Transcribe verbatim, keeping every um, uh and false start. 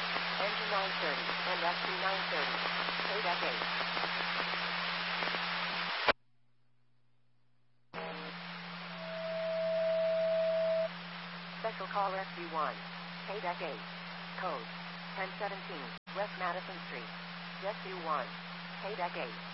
Engine nine thirty and S P nine thirty. K deck eight. Special call S B one. K deck eight. Code ten seventeen. West Madison Street. S U one. K deck eight.